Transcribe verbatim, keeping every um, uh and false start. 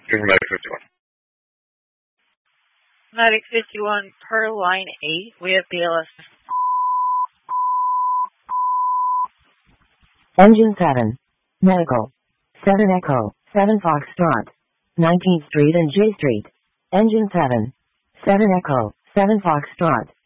Medic fifty-one. Medic fifty-one, per line eight, we have B L S. Engine seven. Medical. seven Echo, seven Foxtrot. nineteenth Street and J Street. Engine seven. seven Echo, seven Foxtrot.